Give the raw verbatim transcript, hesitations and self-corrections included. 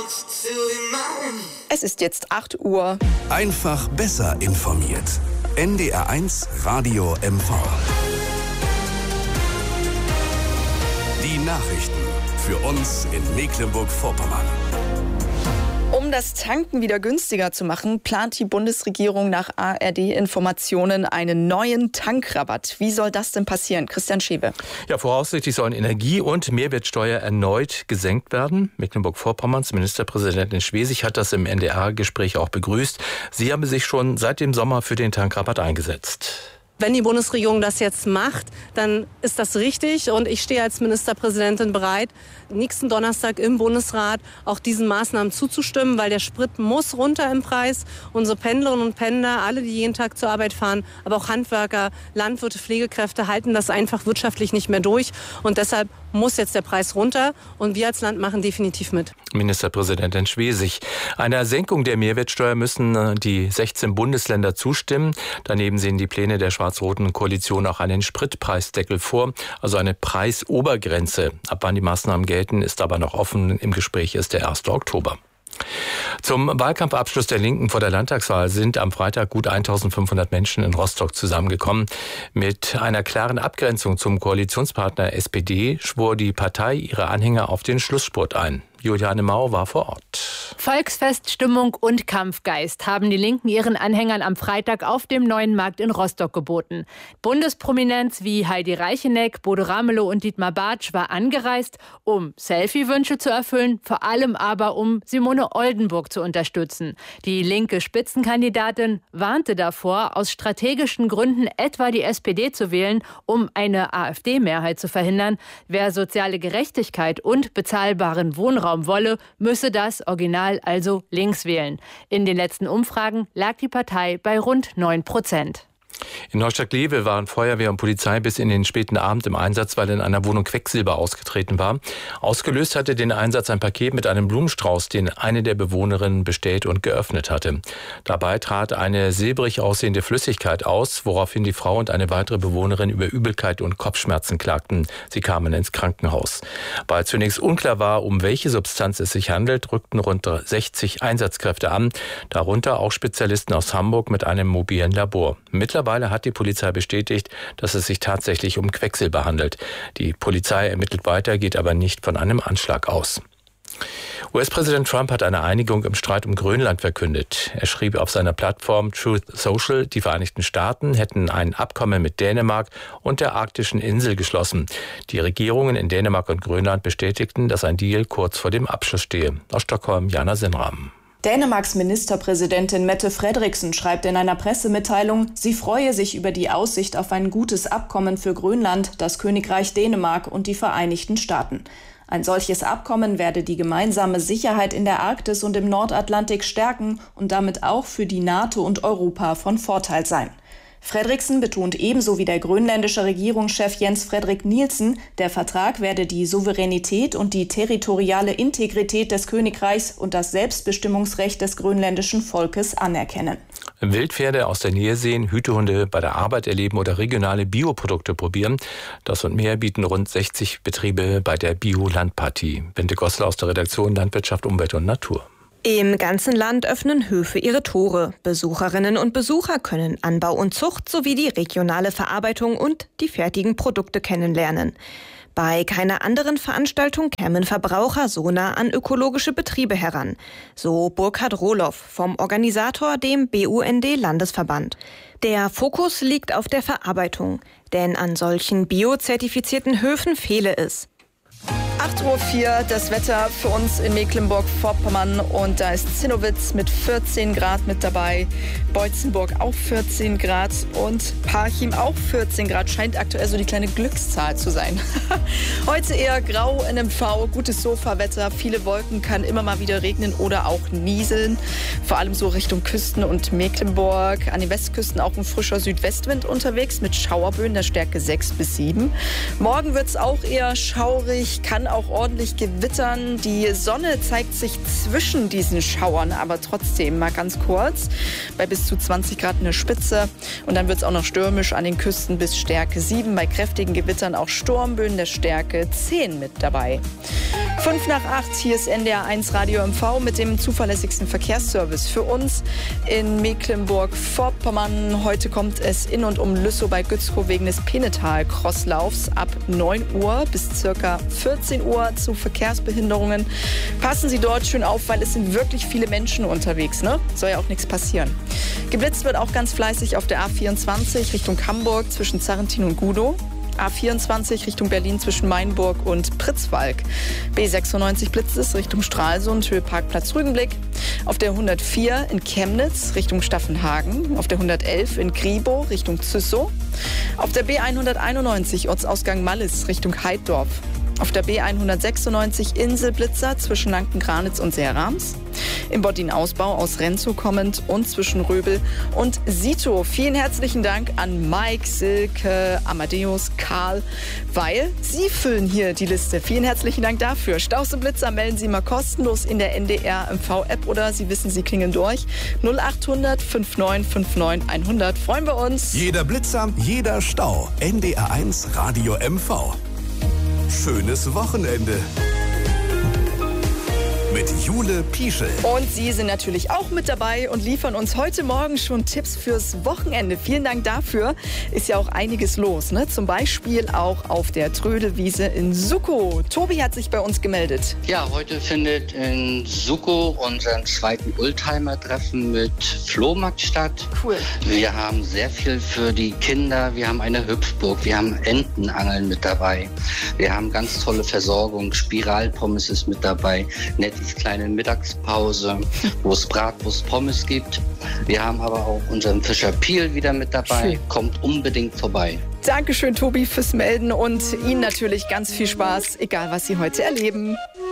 Es ist jetzt acht Uhr. Einfach besser informiert. N D R eins Radio M V. Die Nachrichten für uns in Mecklenburg-Vorpommern. Um das Tanken wieder günstiger zu machen, plant die Bundesregierung nach A R D-Informationen einen neuen Tankrabatt. Wie soll das denn passieren? Christian Schewe. Ja, voraussichtlich sollen Energie- und Mehrwertsteuer erneut gesenkt werden. Mecklenburg-Vorpommerns Ministerpräsidentin Schwesig hat das im N D R-Gespräch auch begrüßt. Sie habe sich schon seit dem Sommer für den Tankrabatt eingesetzt. Wenn die Bundesregierung das jetzt macht, dann ist das richtig und ich stehe als Ministerpräsidentin bereit, nächsten Donnerstag im Bundesrat auch diesen Maßnahmen zuzustimmen, weil der Sprit muss runter im Preis. Unsere Pendlerinnen und Pendler, alle, die jeden Tag zur Arbeit fahren, aber auch Handwerker, Landwirte, Pflegekräfte halten das einfach wirtschaftlich nicht mehr durch und deshalb muss jetzt der Preis runter und wir als Land machen definitiv mit. Ministerpräsidentin Schwesig. Einer Senkung der Mehrwertsteuer müssen die sechzehn Bundesländer zustimmen. Daneben sehen die Pläne der schwarz-roten Koalition auch einen Spritpreisdeckel vor, also eine Preisobergrenze. Ab wann die Maßnahmen gelten, ist aber noch offen. Im Gespräch ist der erste Oktober. Zum Wahlkampfabschluss der Linken vor der Landtagswahl sind am Freitag gut eintausendfünfhundert Menschen in Rostock zusammengekommen. Mit einer klaren Abgrenzung zum Koalitionspartner S P D schwor die Partei ihre Anhänger auf den Schlussspurt ein. Juliane Mau war vor Ort. Volksfeststimmung und Kampfgeist haben die Linken ihren Anhängern am Freitag auf dem Neuen Markt in Rostock geboten. Bundesprominenz wie Heidi Reicheneck, Bodo Ramelow und Dietmar Bartsch war angereist, um Selfie-Wünsche zu erfüllen, vor allem aber um Simone Oldenburg zu unterstützen. Die linke Spitzenkandidatin warnte davor, aus strategischen Gründen etwa die S P D zu wählen, um eine AfD-Mehrheit zu verhindern. Wer soziale Gerechtigkeit und bezahlbaren Wohnraum wolle, müsse das Original also links wählen. In den letzten Umfragen lag die Partei bei rund neun Prozent. In Neustadt-Glewe waren Feuerwehr und Polizei bis in den späten Abend im Einsatz, weil in einer Wohnung Quecksilber ausgetreten war. Ausgelöst hatte den Einsatz ein Paket mit einem Blumenstrauß, den eine der Bewohnerinnen bestellt und geöffnet hatte. Dabei trat eine silbrig aussehende Flüssigkeit aus, woraufhin die Frau und eine weitere Bewohnerin über Übelkeit und Kopfschmerzen klagten. Sie kamen ins Krankenhaus. Weil zunächst unklar war, um welche Substanz es sich handelt, rückten rund sechzig Einsatzkräfte an, darunter auch Spezialisten aus Hamburg mit einem mobilen Labor. Mittlerweile Mittlerweile hat die Polizei bestätigt, dass es sich tatsächlich um Quecksilber handelt. Die Polizei ermittelt weiter, geht aber nicht von einem Anschlag aus. U S-Präsident Trump hat eine Einigung im Streit um Grönland verkündet. Er schrieb auf seiner Plattform Truth Social, die Vereinigten Staaten hätten ein Abkommen mit Dänemark und der arktischen Insel geschlossen. Die Regierungen in Dänemark und Grönland bestätigten, dass ein Deal kurz vor dem Abschluss stehe. Aus Stockholm, Jana Sinram. Dänemarks Ministerpräsidentin Mette Frederiksen schreibt in einer Pressemitteilung, sie freue sich über die Aussicht auf ein gutes Abkommen für Grönland, das Königreich Dänemark und die Vereinigten Staaten. Ein solches Abkommen werde die gemeinsame Sicherheit in der Arktis und im Nordatlantik stärken und damit auch für die NATO und Europa von Vorteil sein. Frederiksen betont ebenso wie der grönländische Regierungschef Jens Frederik Nielsen, der Vertrag werde die Souveränität und die territoriale Integrität des Königreichs und das Selbstbestimmungsrecht des grönländischen Volkes anerkennen. Wildpferde aus der Nähe sehen, Hütehunde bei der Arbeit erleben oder regionale Bioprodukte probieren. Das und mehr bieten rund sechzig Betriebe bei der Bio-Landpartie. Bente Gossler aus der Redaktion Landwirtschaft, Umwelt und Natur. Im ganzen Land öffnen Höfe ihre Tore. Besucherinnen und Besucher können Anbau und Zucht sowie die regionale Verarbeitung und die fertigen Produkte kennenlernen. Bei keiner anderen Veranstaltung kämen Verbraucher so nah an ökologische Betriebe heran. So Burkhard Rohloff vom Organisator, dem B U N D-Landesverband. Der Fokus liegt auf der Verarbeitung, denn an solchen biozertifizierten Höfen fehle es. acht Uhr vier, das Wetter für uns in Mecklenburg-Vorpommern und da ist Zinnowitz mit vierzehn Grad mit dabei, Beutzenburg auch vierzehn Grad und Parchim auch vierzehn Grad, scheint aktuell so die kleine Glückszahl zu sein. Heute eher grau in M V, gutes Sofawetter, viele Wolken, kann immer mal wieder regnen oder auch nieseln, vor allem so Richtung Küsten und Mecklenburg, an den Westküsten auch ein frischer Südwestwind unterwegs mit Schauerböen der Stärke sechs bis sieben. Morgen wird es auch eher schaurig, kann auch auch ordentlich gewittern. Die Sonne zeigt sich zwischen diesen Schauern, aber trotzdem mal ganz kurz. Bei bis zu zwanzig Grad eine Spitze. Und dann wird es auch noch stürmisch an den Küsten bis Stärke sieben. Bei kräftigen Gewittern auch Sturmböen der Stärke zehn mit dabei. Fünf nach acht, hier ist N D R eins Radio M V mit dem zuverlässigsten Verkehrsservice für uns in Mecklenburg-Vorpommern. Heute kommt es in und um Lüssow bei Gützkow wegen des Pennetal-Crosslaufs ab neun Uhr bis circa vierzehn Uhr zu Verkehrsbehinderungen. Passen Sie dort schön auf, weil es sind wirklich viele Menschen unterwegs, ne? Soll ja auch nichts passieren. Geblitzt wird auch ganz fleißig auf der A vierundzwanzig Richtung Hamburg zwischen Sarrentin und Gudow. A vierundzwanzig Richtung Berlin zwischen Mainburg und Pritzwalk. B sechsundneunzig blitzt es Richtung Stralsund, Höhe Parkplatz Rügenblick. Auf der hundertvier in Chemnitz Richtung Staffenhagen. Auf der hundertelf in Kribow Richtung Züssow. Auf der B hunderteinundneunzig Ortsausgang Mallis Richtung Heiddorf. Auf der B hundertsechsundneunzig Inselblitzer zwischen Lanken-Granitz und Seerams. Im Bottinausbau aus Renzow kommend und zwischen Röbel und Sito. Vielen herzlichen Dank an Mike, Silke, Amadeus, Karl, weil Sie füllen hier die Liste. Vielen herzlichen Dank dafür. Staus und Blitzer melden Sie mal kostenlos in der N D R M V-App oder Sie wissen, Sie klingeln durch. null achthundert neunundfünfzig neunundfünfzig hundert. Freuen wir uns. Jeder Blitzer, jeder Stau. N D R eins Radio M V. Schönes Wochenende. Mit Jule Pieschel. Und Sie sind natürlich auch mit dabei und liefern uns heute Morgen schon Tipps fürs Wochenende. Vielen Dank dafür. Ist ja auch einiges los, ne? Zum Beispiel auch auf der Trödelwiese in Suckow. Tobi hat sich bei uns gemeldet. Ja, heute findet in Suckow unseren zweiten Oldtimer-Treffen mit Flohmarkt statt. Cool. Wir haben sehr viel für die Kinder. Wir haben eine Hüpfburg. Wir haben Entenangeln mit dabei. Wir haben ganz tolle Versorgung. Spiralpommes ist mit dabei. Nette kleine Mittagspause, wo es Bratwurst, Pommes gibt. Wir haben aber auch unseren Fischer Piel wieder mit dabei. Schön. Kommt unbedingt vorbei. Dankeschön, Tobi, fürs Melden und Ihnen natürlich ganz viel Spaß, egal was Sie heute erleben.